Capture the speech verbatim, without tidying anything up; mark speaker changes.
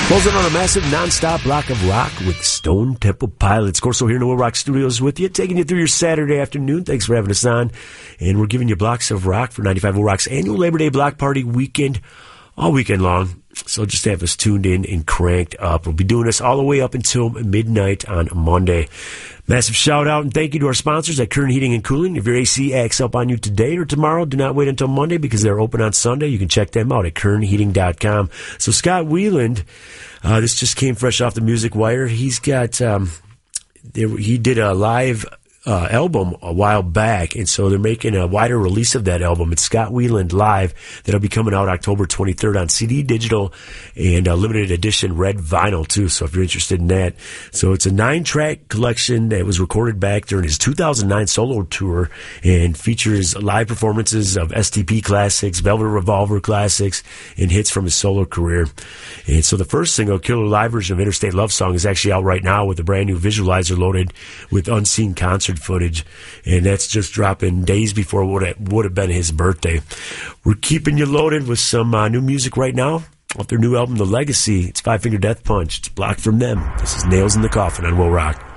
Speaker 1: Closing on a massive non-stop block of rock with Stone Temple Pilots. Corso here in the Will Rock Studios with you, taking you through your Saturday afternoon. Thanks for having us on. And we're giving you blocks of rock for ninety-five Will Rock's annual Labor Day block party weekend, all weekend long. So just have us tuned in and cranked up. We'll be doing this all the way up until midnight on Monday. Massive shout out and thank you to our sponsors at Kern Heating and Cooling. If your A C acts up on you today or tomorrow, do not wait until Monday because they're open on Sunday. You can check them out at kern heating dot com. So Scott Weiland, uh, this just came fresh off the Music Wire. He's got, um, there, he did a live Uh, album a while back, and so they're making a wider release of that album. It's Scott Weiland Live. That'll be coming out October twenty-third on C D, digital, and a limited edition red vinyl too, so if you're interested in that. So it's a nine-track collection that was recorded back during his two thousand nine solo tour and features live performances of S T P classics, Velvet Revolver classics, and hits from his solo career. And so the first single, Killer Live version of Interstate Love Song, is actually out right now with a brand new visualizer loaded with unseen concert footage, and that's just dropping days before what it would have been his birthday. We're keeping you loaded with some uh, new music right now off their new album, The Legacy. It's Five Finger Death Punch. It's blocked from them. This is Nails in the Coffin on Will Rock.